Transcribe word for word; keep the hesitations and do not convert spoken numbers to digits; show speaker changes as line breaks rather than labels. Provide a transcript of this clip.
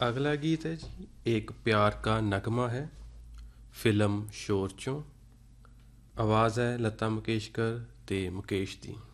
अगला गीत है जी एक प्यार का नगमा है, फिल्म शोर चों। आवाज़ है लता मंगेशकर ते मुकेश दी।